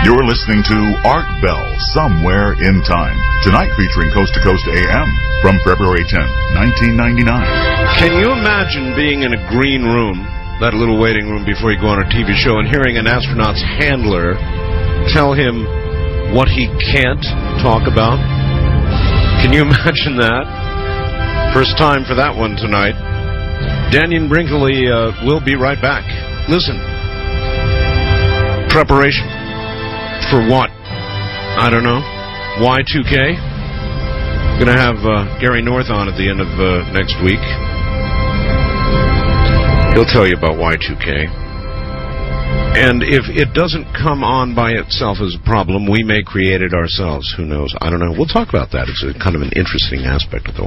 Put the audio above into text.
You're listening to Art Bell, Somewhere in Time. Tonight featuring Coast to Coast AM from February 10, 1999. Can you imagine being in a green room, that little waiting room before you go on a TV show, and hearing an astronaut's handler tell him what he can't talk about? Can you imagine that? First time for that one tonight. Dannion Brinkley will be right back. Listen. Preparation. For what? I don't know. Y2K? Going to have Gary North on at the end of next week. He'll tell you about Y2K. And if it doesn't come on by itself as a problem, we may create it ourselves. Who knows? I don't know. We'll talk about that. It's a kind of an interesting aspect of the